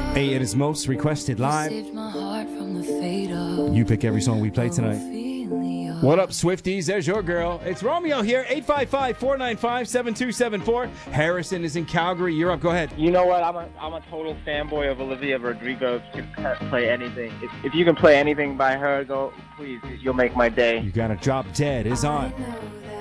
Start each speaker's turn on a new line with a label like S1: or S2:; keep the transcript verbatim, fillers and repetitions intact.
S1: Hey, it is most requested live. You pick every song we play tonight. What up, Swifties? There's your girl. It's Romeo here. eight five five, four nine five, seven two seven four. Harrison is in Calgary. You're up. Go ahead.
S2: You know what? I'm a I'm a total fanboy of Olivia Rodrigo. Can play anything. If, if you can play anything by her, go please. You'll make my day.
S1: You got to drop dead is on.